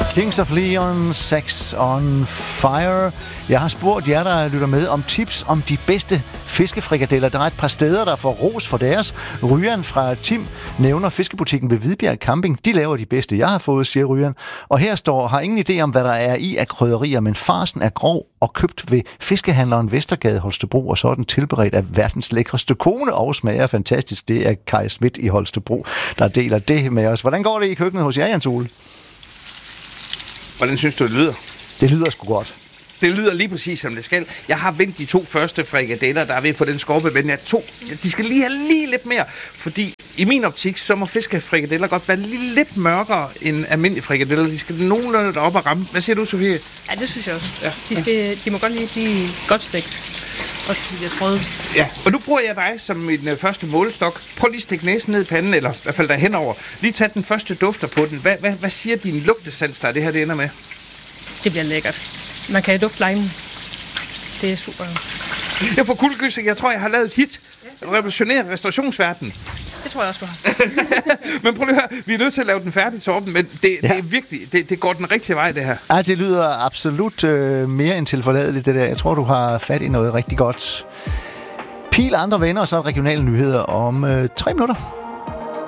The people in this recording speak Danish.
Kings of Leon, Sex on Fire. Jeg har spurgt jer, der lytter med, om tips om de bedste fiskefrikadeller. Der er et par steder, der får ros for deres. Ryan fra Tim nævner fiskebutikken ved Hvidbjerg Camping. De laver de bedste, jeg har fået, siger Ryan. Og her har ingen idé om, hvad der er i af krydderier, men farsen er grov og købt ved fiskehandleren Vestergade Holstebro, og så er den tilberedt af verdens lækreste kone og smager fantastisk. Det er Kai Schmidt i Holstebro, der deler det med os. Hvordan går det i køkkenet hos jer, Jens Ole? Hvordan synes du, det lyder? Det lyder sgu godt. Det lyder lige præcis, som det skal. Jeg har vendt de 2 første frikadeller, der er ved at få den skorpe, men de skal lige have lidt mere, fordi i min optik, så må fiskefrikadeller godt være lidt mørkere end almindelige frikadeller. De skal nogenlunde deroppe og ramme. Hvad siger du, Sofie? Ja, det synes jeg også. Ja. De må godt lige blive godt stegt. Og jeg troede. Ja, og nu bruger jeg dig som min første målestok. Prøv lige at stikke næsen ned i panden, eller i hvert fald der henover. Lige tag den første dufter på den. Hvad siger din lugtesans, der det her det ender med? Det bliver lækkert. Man kan dufte limen. Det er super. Jeg får kuldegysning. Jeg tror, jeg har lavet et hit. Revolutionere restaurationsverdenen. Det tror jeg også, du har. Men prøv lige at høre. Vi er nødt til at lave den færdig, Torben, men det er virkelig, det går den rigtige vej, det her. Ja, det lyder absolut mere end tilforladeligt, det der. Jeg tror, du har fat i noget rigtig godt. Pil andre venner, og så regionale nyheder om 3 minutter.